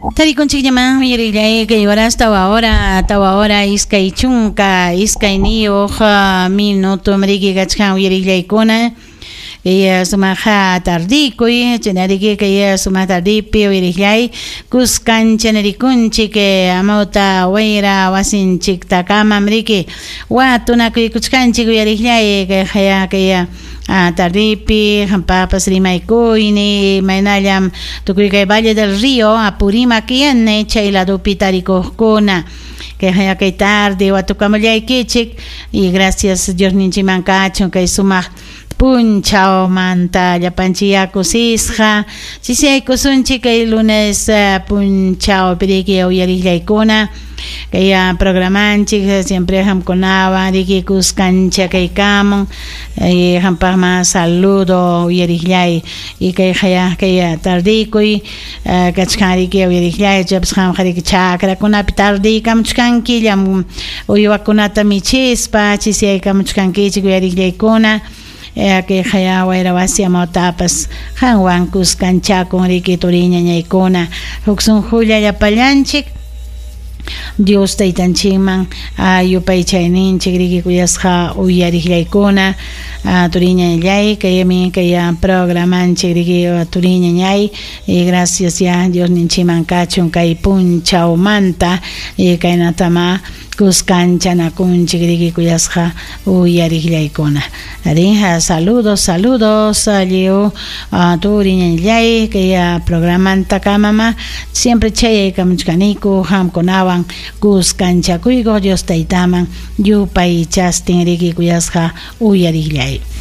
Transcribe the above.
Tarikunchik llaman mirilay que llevará hasta ahora iskay chunka iskay niyo minuto mriki gachkan mirilay kona que sumaja tardikuy chenariki que sumaja tardipi mirilay kuskan chenarikunchik que amauta waira wasinchik takama mriki watuna kuchkanchik mirilay que haya que tardipi papas rimaykuini mainallam tukuyka Valle del Río Apurimaquienne chaylado pitarikuqkuna que haya que tarde watukamallaykichik y gracias Dios ninchimankachu kay sumaq punchao manta llapanchiyakusisqa sisiyaykusunchik kay lunes punchao piriki uyarillaykuna kay programanchik siempre hamkunawan rikikuskancha kaykamun hampaqman saludo uyarillay y kay haya kay tardikuy kachkanriki uyarillay chapas hamqariki chakrakunapi tardikamuchkanki llam uywakunata michispa chisiyaykamuchkankichik uyarillaykuna que haya waira wasiama tapas hanwan kuskanchakun riki turiña ñaykuna huksun julia llapallanchik Dios taytanchikman yupay chayninchik riki kuyasqa uyarillaykuna turiña ñay kaymi kay programanchik riki turiña ñay y gracias ya Dios ninchiman kachun kay punchaumanta y kaynatama kuskanchanakunchik riki kuyasqa uyarillaykuna saludos Leo turiña ñay kay programanta kamama siempre chayaykamuchkaniku hamkunawan kuskanchakuyku Dios taytaman yupay chastin riki kuyasqa uyarillay